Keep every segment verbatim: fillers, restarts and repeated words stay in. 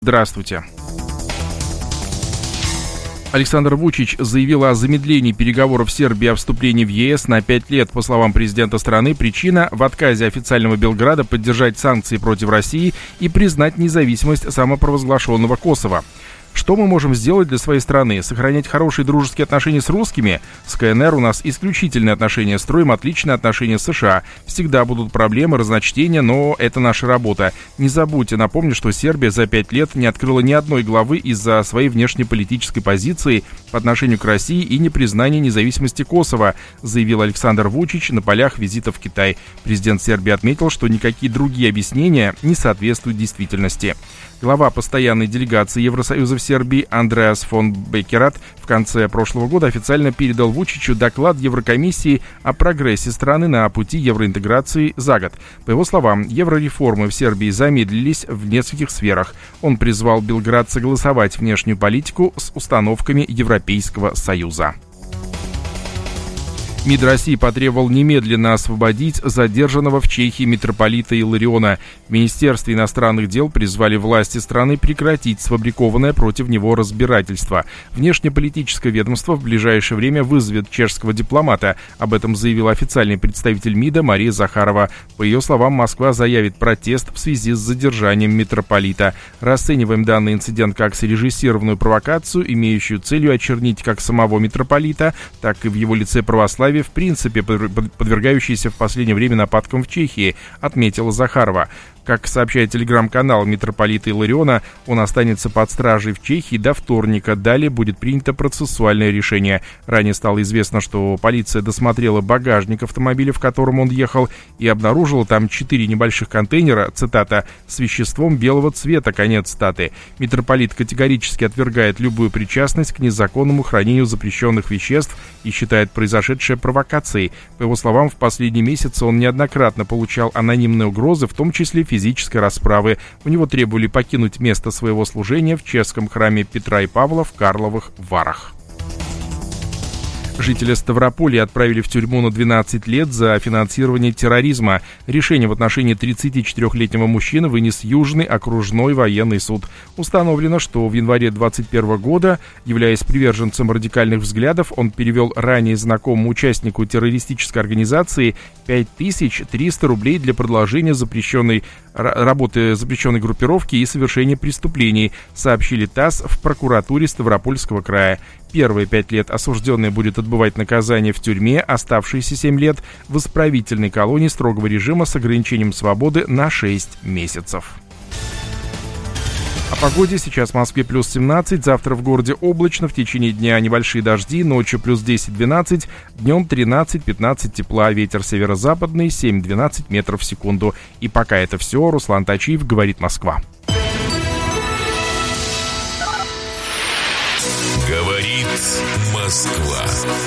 Здравствуйте. Александр Вучич заявил о замедлении переговоров Сербии о вступлении в ЕС на пять лет. По словам президента страны, причина в отказе официального Белграда поддержать санкции против России и признать независимость самопровозглашенного Косово. Что мы можем сделать для своей страны? Сохранять хорошие дружеские отношения с русскими? С КНР у нас исключительные отношения, строим отличные отношения с США. Всегда будут проблемы, разночтения, но это наша работа. Не забудьте, напомню, что Сербия за пять лет не открыла ни одной главы из-за своей внешнеполитической позиции по отношению к России и непризнания независимости Косово, заявил Александр Вучич на полях визита в Китай. Президент Сербии отметил, что никакие другие объяснения не соответствуют действительности. Глава постоянной делегации Евросоюза в Сербии Андреас фон Беккерат в конце прошлого года официально передал Вучичу доклад Еврокомиссии о прогрессе страны на пути евроинтеграции за год. По его словам, еврореформы в Сербии замедлились в нескольких сферах. Он призвал Белград согласовать внешнюю политику с установками Европейского Союза. МИД России потребовал немедленно освободить задержанного в Чехии митрополита Иллариона. В Министерстве иностранных дел призвали власти страны прекратить сфабрикованное против него разбирательство. Внешнеполитическое ведомство в ближайшее время вызовет чешского дипломата. Об этом заявил официальный представитель МИДа Мария Захарова. По ее словам, Москва заявит протест в связи с задержанием митрополита. Расцениваем данный инцидент как срежиссированную провокацию, имеющую целью очернить как самого митрополита, так и в его лице православие, в принципе подвергающиеся в последнее время нападкам в Чехии, отметила Захарова. Как сообщает телеграм-канал митрополита Иллариона, он останется под стражей в Чехии до вторника. Далее будет принято процессуальное решение. Ранее стало известно, что полиция досмотрела багажник автомобиля, в котором он ехал, и обнаружила там четыре небольших контейнера, цитата, «с веществом белого цвета», конец цитаты. Митрополит категорически отвергает любую причастность к незаконному хранению запрещенных веществ и считает произошедшее провокацией. По его словам, в последние месяцы он неоднократно получал анонимные угрозы, в том числе физической расправы. У него требовали покинуть место своего служения в чешском храме Петра и Павла в Карловых Варах. Жителя Ставрополья отправили в тюрьму на двенадцать лет за финансирование терроризма. Решение в отношении тридцатичетырёхлетнего мужчины вынес Южный окружной военный суд. Установлено, что в январе двадцать первого года, являясь приверженцем радикальных взглядов, он перевел ранее знакомому участнику террористической организации пять тысяч триста рублей для продолжения запрещенной работы запрещенной группировки и совершения преступлений, сообщили ТАСС в прокуратуре Ставропольского края. Первые пять лет осужденный будет отбывать наказание в тюрьме, оставшиеся семь лет в исправительной колонии строгого режима с ограничением свободы на шесть месяцев. О погоде. Сейчас в Москве плюс семнадцать, завтра в городе облачно, в течение дня небольшие дожди, ночью плюс десять-двенадцать, днем тринадцать-пятнадцать тепла, ветер северо-западный семь-двенадцать метров в секунду. И пока это все, Руслан Тачиев, говорит Москва. Говорит Москва.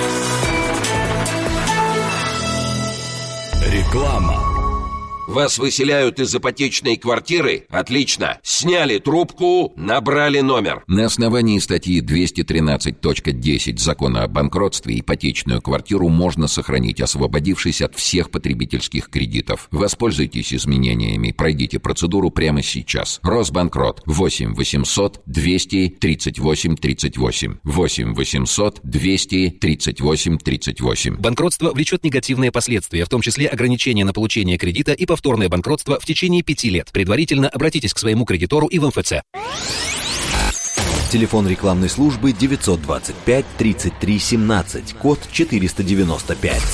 Реклама. Вас выселяют из ипотечной квартиры? Отлично. Сняли трубку, набрали номер. На основании статьи двести тринадцать точка десять Закона о банкротстве ипотечную квартиру можно сохранить, освободившись от всех потребительских кредитов. Воспользуйтесь изменениями, пройдите процедуру прямо сейчас. Росбанкрот. восемь восемьсот двести тридцать восемь тридцать восемь. восемь восемьсот двести тридцать восемь тридцать восемь. Банкротство влечет негативные последствия, в том числе ограничения на получение кредита и повторное банкротство в течение пяти лет. Предварительно обратитесь к своему кредитору и в эм эф цэ. Телефон рекламной службы девятьсот двадцать пять тридцать три семнадцать, код четыреста девяносто пять.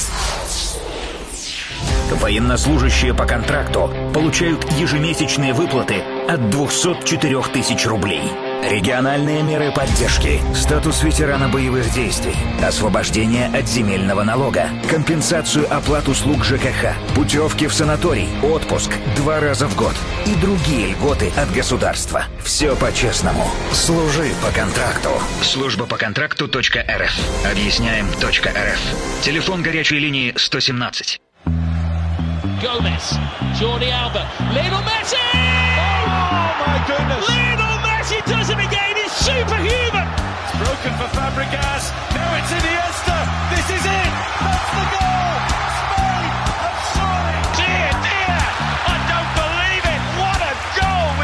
Военнослужащие по контракту получают ежемесячные выплаты от двухсот четырёх тысяч рублей. Региональные меры поддержки, статус ветерана боевых действий, освобождение от земельного налога, компенсацию оплат услуг ЖКХ, путевки в санаторий, отпуск два раза в год и другие льготы от государства. Все по-честному. Служи по контракту. Служба по контракту точка эр эф. Объясняем точка эр эф. Телефон горячей линии сто семнадцать. Gomez, Jordi Alba, Lionel Messi!